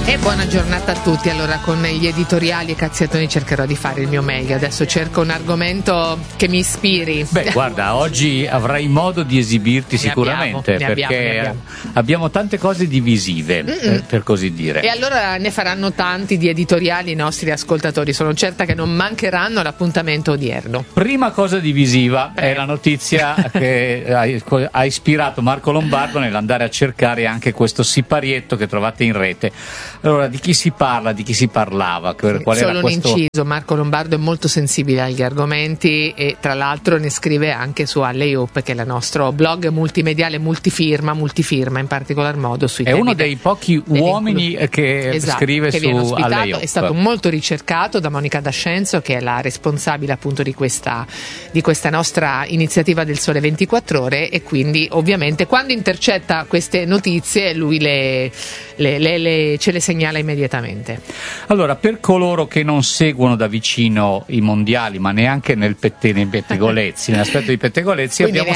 E buona giornata a tutti. Allora, con gli editoriali e cazziatoni cercherò di fare il mio meglio. Adesso cerco un argomento che mi ispiri. Beh, guarda, oggi avrai modo di esibirti sicuramente, perché abbiamo tante cose divisive, per così dire. E allora ne faranno tanti di editoriali i nostri ascoltatori. Sono certa che non mancheranno l'appuntamento odierno. Prima cosa divisiva è la notizia che ha ispirato Marco Lombardo nell'andare a cercare anche questo siparietto che trovate in rete. Allora, di chi si parla, di chi si parlava? Qual Solo era un inciso, Marco Lombardo è molto sensibile agli argomenti e tra l'altro ne scrive anche su Alley-Oop, che è il nostro blog multimediale multifirma in particolar modo sui temi. È uno dei pochi uomini che scrive che su Alley-Oop. È stato molto ricercato da Monica D'Ascenso, che è la responsabile appunto di questa nostra iniziativa del Sole 24 Ore, e quindi ovviamente quando intercetta queste notizie lui ce le segnala immediatamente. Allora, per coloro che non seguono da vicino i mondiali, ma neanche nei pettegolezzi, nell'aspetto dei pettegolezzi, abbiamo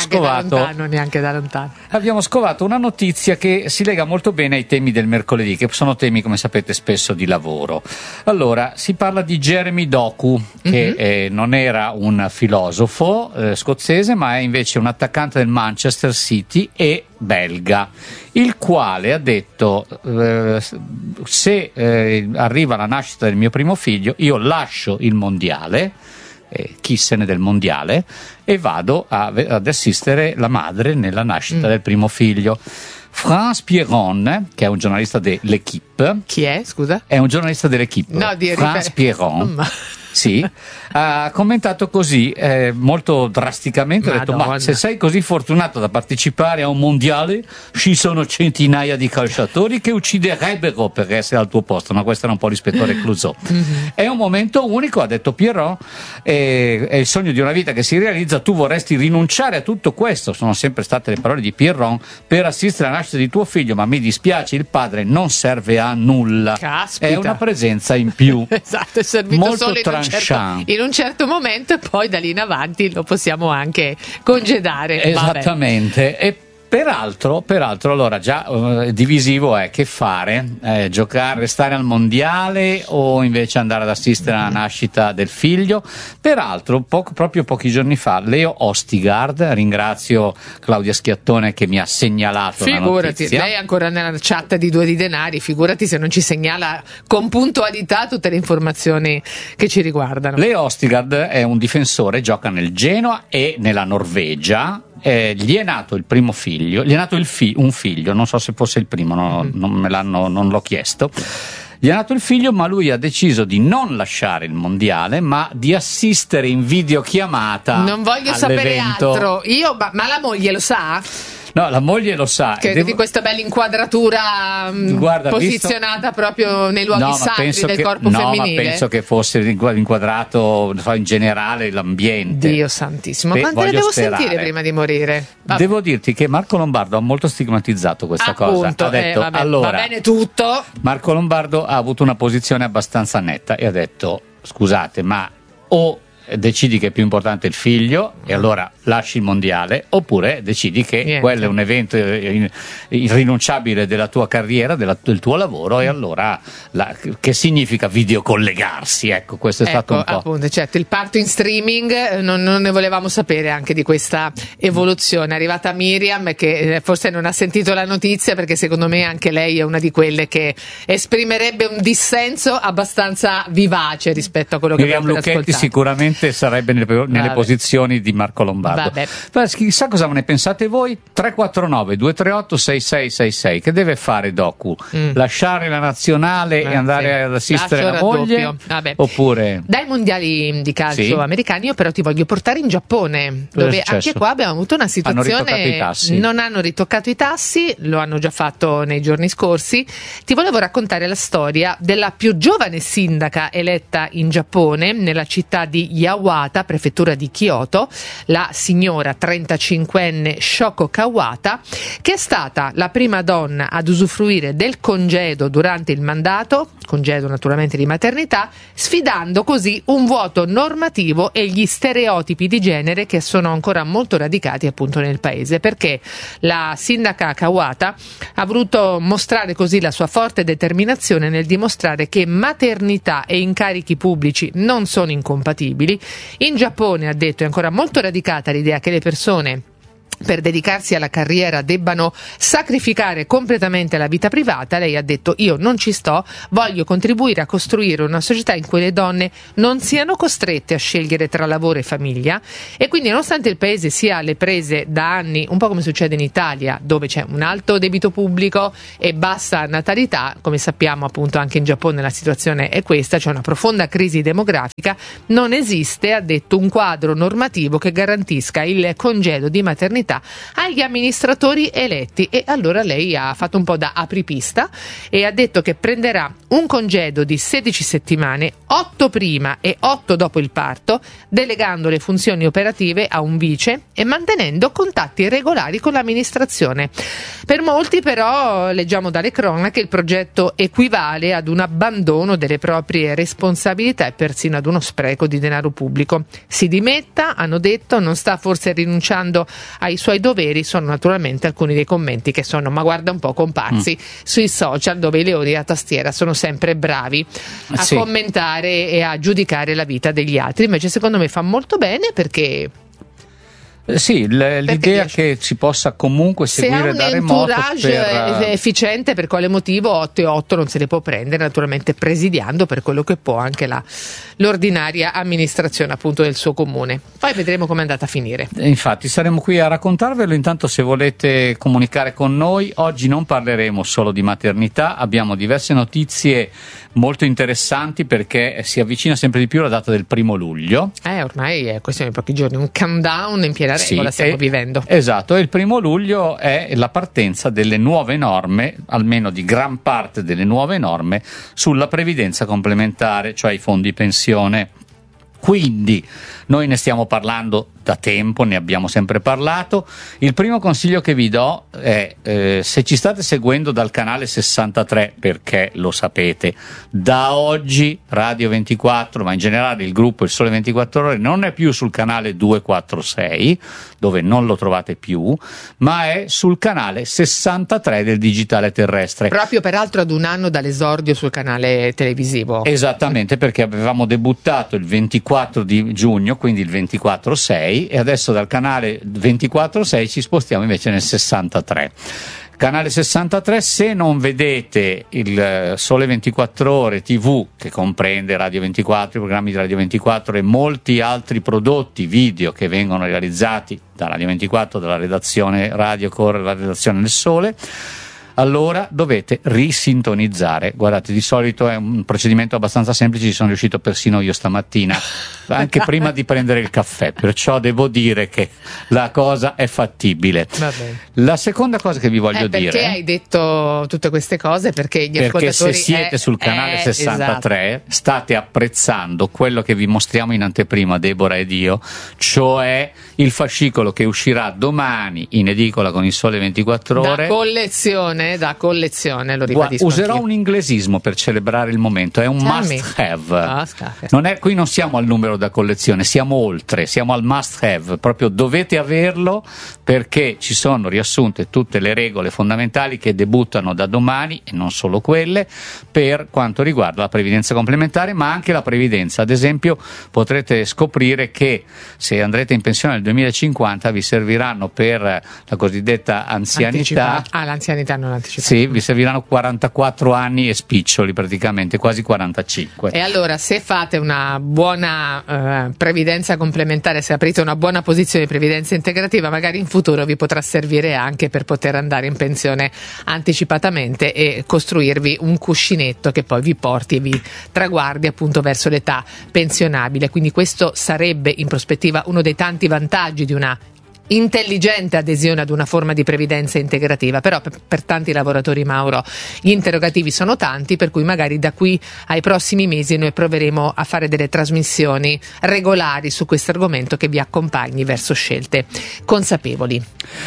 scovato una notizia che si lega molto bene ai temi del mercoledì, che sono temi, come sapete, spesso di lavoro. Allora, si parla di Jeremy Doku, che non era un filosofo scozzese, ma è invece un attaccante del Manchester City e belga, il quale ha detto se arriva la nascita del mio primo figlio, io lascio il mondiale, chi se ne del mondiale, e vado ad assistere la madre nella nascita del primo figlio. France Pierron, che è un giornalista dell'Equipe. Chi è, scusa? È un giornalista dell'Equipe. No, France Pierron. Sì, ha commentato così molto drasticamente, ha detto: ma se sei così fortunato da partecipare a un mondiale, ci sono centinaia di calciatori che ucciderebbero per essere al tuo posto. Ma questo era un po' l'ispettore Clouseau. È un momento unico, ha detto Pierron, è il sogno di una vita che si realizza. Tu vorresti rinunciare a tutto questo, sono sempre state le parole di Pierron, per assistere alla nascita di tuo figlio, ma mi dispiace, il padre non serve a nulla. Caspita. È una presenza in più. Esatto, è servito molto solo in un certo momento, e poi da lì in avanti lo possiamo anche congedare. Esattamente. E peraltro allora già divisivo è che fare, giocare, restare al mondiale o invece andare ad assistere alla nascita del figlio. Peraltro proprio pochi giorni fa Leo Ostigard, ringrazio Claudia Schiattone che mi ha segnalato la notizia. Lei è ancora nella chat di Due di Denari, figurati se non ci segnala con puntualità tutte le informazioni che ci riguardano. Leo Ostigard è un difensore, gioca nel Genoa e nella Norvegia. Gli è nato il primo figlio, gli è nato un figlio, non so se fosse il primo, non l'ho chiesto. Gli è nato il figlio, ma lui ha deciso di non lasciare il mondiale, ma di assistere in videochiamata. Non voglio sapere altro. Ma la moglie lo sa? No, la moglie lo sa. Di questa bella inquadratura posizionata proprio nei luoghi sacri del corpo femminile. Ma penso che fosse inquadrato in generale l'ambiente. Dio santissimo, quante ne devo sentire prima di morire? Devo dirti che Marco Lombardo ha molto stigmatizzato questa cosa. Ha detto, allora, va bene tutto. Marco Lombardo ha avuto una posizione abbastanza netta e ha detto: scusate, ma o decidi che è più importante il figlio e allora lasci il mondiale, oppure decidi che quello è un evento irrinunciabile della tua carriera, del tuo lavoro, e allora che significa videocollegarsi? Ecco, questo è stato un po'. Appunto, certo, il parto in streaming, non ne volevamo sapere anche di questa evoluzione. È arrivata Miriam, che forse non ha sentito la notizia, perché secondo me anche lei è una di quelle che esprimerebbe un dissenso abbastanza vivace rispetto a quello che abbiamo ascoltato. Lucchetti sicuramente sarebbe nelle posizioni di Marco Lombardo. Chissà cosa ne pensate voi. 349 238 6666. Che deve fare Doku? Lasciare la nazionale e andare ad assistere la moglie? Oppure dai mondiali di calcio americani? Io però ti voglio portare in Giappone, dove anche qua abbiamo avuto una situazione. Non hanno ritoccato i tassi, lo hanno già fatto nei giorni scorsi. Ti volevo raccontare la storia della più giovane sindaca eletta in Giappone, nella città di Yawata, prefettura di Kyoto, la signora 35enne Shoko Kawata, che è stata la prima donna ad usufruire del congedo durante il mandato congedo naturalmente di maternità, sfidando così un vuoto normativo e gli stereotipi di genere che sono ancora molto radicati appunto nel paese, perché la sindaca Kawata ha voluto mostrare così la sua forte determinazione nel dimostrare che maternità e incarichi pubblici non sono incompatibili. In Giappone, ha detto, è ancora molto radicata l'idea che le persone per dedicarsi alla carriera debbano sacrificare completamente la vita privata. Lei ha detto: io non ci sto, voglio contribuire a costruire una società in cui le donne non siano costrette a scegliere tra lavoro e famiglia. E quindi, nonostante il paese sia alle prese da anni, un po' come succede in Italia, dove c'è un alto debito pubblico e bassa natalità, come sappiamo appunto anche in Giappone la situazione è questa, c'è una profonda crisi demografica, non esiste, ha detto, un quadro normativo che garantisca il congedo di maternità agli amministratori eletti. E allora lei ha fatto un po' da apripista e ha detto che prenderà un congedo di 16 settimane, 8 prima e 8 dopo il parto, delegando le funzioni operative a un vice e mantenendo contatti regolari con l'amministrazione. Per molti però, leggiamo dalle cronache, il progetto equivale ad un abbandono delle proprie responsabilità e persino ad uno spreco di denaro pubblico. Si dimetta, hanno detto, non sta forse rinunciando ai suoi doveri, sono naturalmente alcuni dei commenti che sono, ma guarda un po', comparsi sui social, dove i leoni da tastiera sono sempre bravi a commentare e a giudicare la vita degli altri. Invece secondo me fa molto bene, perché sì, l'idea che si possa comunque seguire da remoto. Se ha un entourage efficiente, per quale motivo 8 e 8 non se le può prendere, naturalmente presidiando per quello che può anche l'ordinaria amministrazione appunto del suo comune. Poi vedremo come è andata a finire. Infatti saremo qui a raccontarvelo. Intanto, se volete comunicare con noi, oggi non parleremo solo di maternità, abbiamo diverse notizie molto interessanti, perché si avvicina sempre di più la data del 1° luglio. Ormai è questione di pochi giorni, un countdown in piena regola stiamo vivendo. Esatto, e il 1° luglio è la partenza delle nuove norme, almeno di gran parte delle nuove norme, sulla previdenza complementare, cioè i fondi pensione. Quindi noi ne stiamo parlando da tempo, ne abbiamo sempre parlato. Il primo consiglio che vi do è, se ci state seguendo dal canale 63, perché lo sapete, da oggi Radio 24, ma in generale il gruppo Il Sole 24 Ore, non è più sul canale 246, dove non lo trovate più, ma è sul canale 63 del digitale terrestre. Proprio peraltro ad un anno dall'esordio sul canale televisivo. Esattamente, perché avevamo debuttato il 24 di giugno, quindi il 24/6, e adesso dal canale 24/6 ci spostiamo invece nel 63. Canale 63, se non vedete il Sole 24 Ore TV, che comprende Radio 24, i programmi di Radio 24 e molti altri prodotti video che vengono realizzati da Radio 24, dalla redazione Radio Core, la redazione del Sole, allora dovete risintonizzare. Guardate, di solito è un procedimento abbastanza semplice, ci sono riuscito persino io stamattina, anche prima di prendere il caffè, perciò devo dire che la cosa è fattibile. La seconda cosa che vi voglio dire, perché hai detto tutte queste cose? Perché se siete sul canale 63 esatto, state apprezzando quello che vi mostriamo in anteprima, Deborah ed io, cioè il fascicolo che uscirà domani in edicola con Il Sole 24 Ore. Da collezione, lo ribadisco. Userò un inglesismo per celebrare il momento, è un must have. Qui non siamo al numero da collezione, siamo oltre, siamo al must have, proprio dovete averlo, perché ci sono riassunte tutte le regole fondamentali che debuttano da domani, e non solo quelle, per quanto riguarda la previdenza complementare, ma anche la previdenza. Ad esempio, potrete scoprire che se andrete in pensione nel 2050 vi serviranno per la cosiddetta anzianità. L'anzianità non anticipata. Sì, vi serviranno 44 anni e spiccioli, praticamente quasi 45. E allora, se fate una buona previdenza complementare, se aprite una buona posizione di previdenza integrativa, magari in futuro vi potrà servire anche per poter andare in pensione anticipatamente e costruirvi un cuscinetto che poi vi porti e vi traguardi appunto verso l'età pensionabile. Quindi questo sarebbe in prospettiva uno dei tanti vantaggi di una intelligente adesione ad una forma di previdenza integrativa. Però per tanti lavoratori, Mauro, gli interrogativi sono tanti, per cui magari da qui ai prossimi mesi noi proveremo a fare delle trasmissioni regolari su questo argomento che vi accompagni verso scelte consapevoli.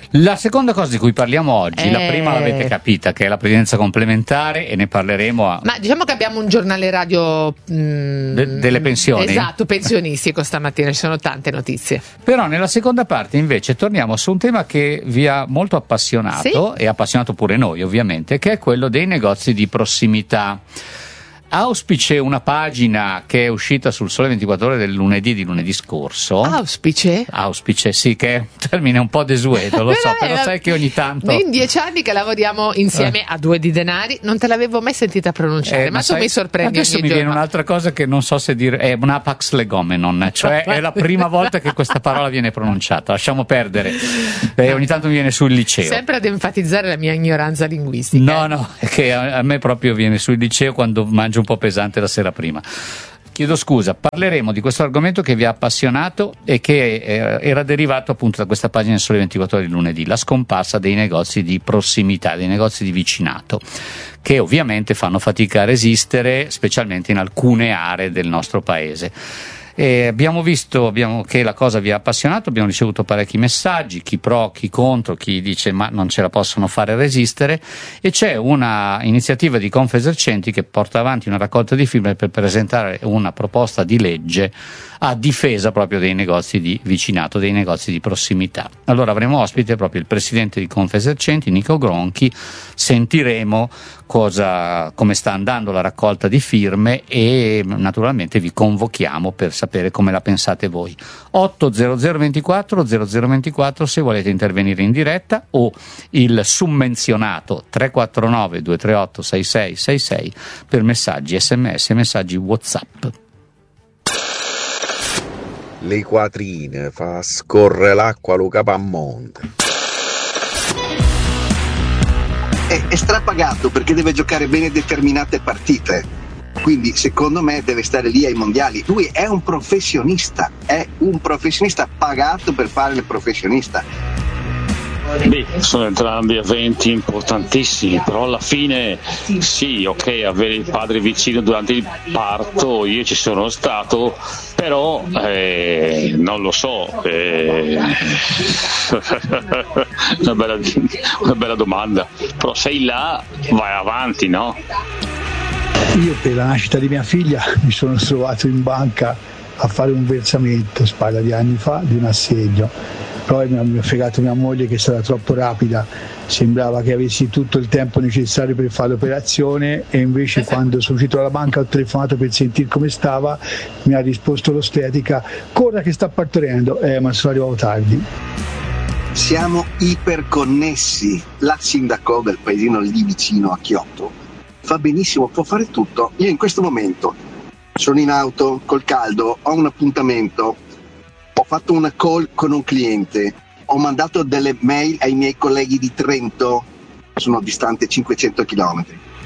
La seconda cosa di cui parliamo oggi, la prima l'avete capita, che è la previdenza complementare, e ne parleremo Ma diciamo che abbiamo un giornale radio delle pensioni. Esatto, pensionistico stamattina, ci sono tante notizie. Però nella seconda parte invece torniamo su un tema che vi ha molto appassionato, e appassionato pure noi ovviamente, che è quello dei negozi di prossimità. Auspice una pagina che è uscita sul Sole 24 Ore di lunedì scorso. Auspice, sì, che è un termine un po' desueto, lo so, però sai che ogni tanto... In 10 anni che lavoriamo insieme a Due di Denari, non te l'avevo mai sentita pronunciare, ma tu mi sorprendi adesso ogni mi giorno. Viene un'altra cosa che non so se dire, è un apax legomenon, cioè è la prima volta che questa parola viene pronunciata, lasciamo perdere. Ogni tanto mi viene sul liceo. Sempre ad enfatizzare la mia ignoranza linguistica. No, è che a me proprio viene sul liceo quando mangio un po' pesante la sera prima. Chiedo scusa, parleremo di questo argomento che vi ha appassionato e che era derivato appunto da questa pagina del Sole 24 Ore di lunedì, la scomparsa dei negozi di prossimità, dei negozi di vicinato, che ovviamente fanno fatica a resistere, specialmente in alcune aree del nostro paese. Abbiamo visto che la cosa vi ha appassionato, abbiamo ricevuto parecchi messaggi, chi pro, chi contro, chi dice ma non ce la possono fare resistere, e c'è una iniziativa di Confesercenti che porta avanti una raccolta di firme per presentare una proposta di legge a difesa proprio dei negozi di vicinato, dei negozi di prossimità. Allora avremo ospite proprio il presidente di Confesercenti, Nico Gronchi, sentiremo come sta andando la raccolta di firme e naturalmente vi convochiamo per sapere come la pensate voi. 80024 0024 se volete intervenire in diretta, o il summenzionato 349 238 6666 per messaggi SMS e messaggi WhatsApp. Le quatrine fa scorrere l'acqua lo capo a monte. È strapagato perché deve giocare bene determinate partite, quindi secondo me deve stare lì ai mondiali. Lui è un professionista pagato per fare il professionista. Beh, sono entrambi eventi importantissimi, però alla fine sì, ok, avere il padre vicino durante il parto, io ci sono stato, però non lo so, una bella domanda, però sei là, vai avanti, no? Io per la nascita di mia figlia mi sono trovato in banca a fare un versamento, parla di anni fa, di un assegno. Poi mi ha fregato mia moglie che è stata troppo rapida, sembrava che avessi tutto il tempo necessario per fare l'operazione, e invece quando sono uscito dalla banca ho telefonato per sentire come stava, mi ha risposto l'ostetrica: corra che sta partorendo, ma sono arrivato tardi. Siamo iperconnessi, la sindaco del paesino lì vicino a Chiotto fa benissimo, può fare tutto. Io in questo momento sono in auto col caldo, ho un appuntamento, ho fatto una call con un cliente, ho mandato delle mail ai miei colleghi di Trento, sono distante 500 km.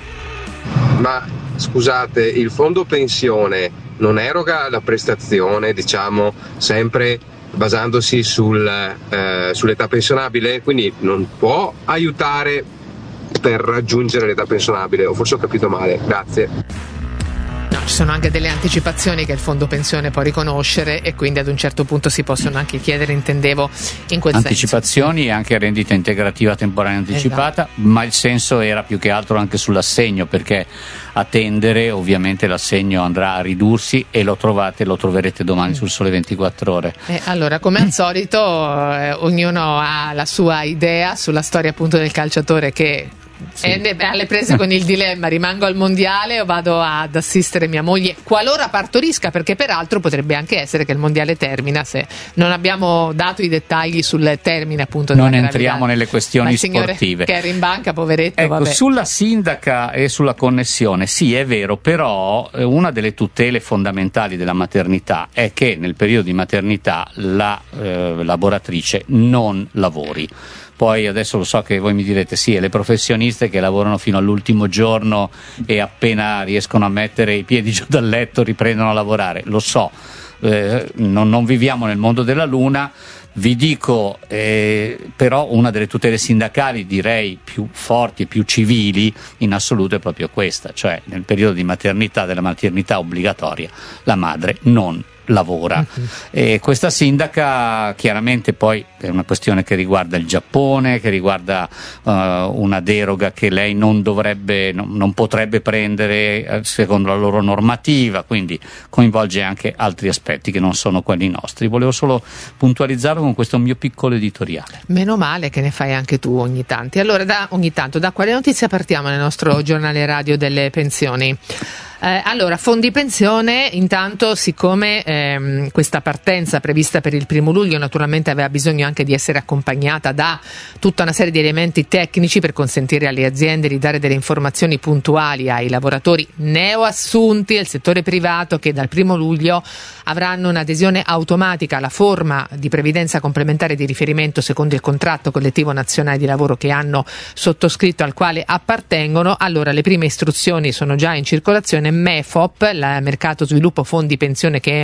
Ma scusate, il fondo pensione non eroga la prestazione, diciamo, sempre basandosi sull'età pensionabile, quindi non può aiutare per raggiungere l'età pensionabile, o forse ho capito male? Grazie. No, ci sono anche delle anticipazioni che il fondo pensione può riconoscere, e quindi ad un certo punto si possono anche chiedere, intendevo, in quel anticipazioni senso. E anche rendita integrativa temporanea anticipata, esatto. Ma il senso era più che altro anche sull'assegno, perché a tendere ovviamente l'assegno andrà a ridursi, e lo troverete domani sul Sole 24 Ore. Allora, come al solito, ognuno ha la sua idea sulla storia appunto del calciatore che è alle prese con il dilemma: rimango al mondiale o vado ad assistere mia moglie qualora partorisca, perché peraltro potrebbe anche essere che il mondiale termina, se non abbiamo dato i dettagli sul termine appunto della gravidanza. Non entriamo nelle questioni sportive. Che era in banca, poveretto. Ecco, vabbè. Sulla sindaca e sulla connessione, sì, è vero, però una delle tutele fondamentali della maternità è che nel periodo di maternità la lavoratrice non lavori. Poi adesso lo so che voi mi direte sì, e le professioniste che lavorano fino all'ultimo giorno e appena riescono a mettere i piedi giù dal letto riprendono a lavorare, lo so, non viviamo nel mondo della luna. Vi dico però una delle tutele sindacali, direi più forti e più civili in assoluto, è proprio questa, cioè nel periodo di maternità, della maternità obbligatoria, la madre non lavora. E questa sindaca chiaramente poi è una questione che riguarda il Giappone, che riguarda una deroga che lei non potrebbe prendere secondo la loro normativa, quindi coinvolge anche altri aspetti che non sono quelli nostri. Volevo solo puntualizzarlo con questo mio piccolo editoriale. Meno male che ne fai anche tu ogni tanto. Allora, da quale notizia partiamo nel nostro giornale radio delle pensioni? Allora, fondi pensione, intanto siccome questa partenza prevista per il 1° luglio naturalmente aveva bisogno anche di essere accompagnata da tutta una serie di elementi tecnici per consentire alle aziende di dare delle informazioni puntuali ai lavoratori neoassunti del settore privato, che dal 1° luglio avranno un'adesione automatica alla forma di previdenza complementare di riferimento secondo il contratto collettivo nazionale di lavoro che hanno sottoscritto, al quale appartengono. Allora, le prime istruzioni sono già in circolazione. MEFOP, il Mercato Sviluppo Fondi Pensione, che è